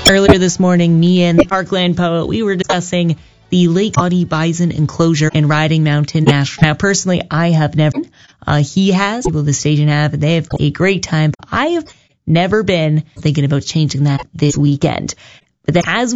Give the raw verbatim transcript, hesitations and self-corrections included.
Earlier this morning, me and the Parkland Poet, we were discussing the Lake Audie Bison Enclosure in Riding Mountain National. Now, personally, I have never been. Uh, he has. People at the station have, and they have a great time. I have never been, thinking about changing that this weekend. But then as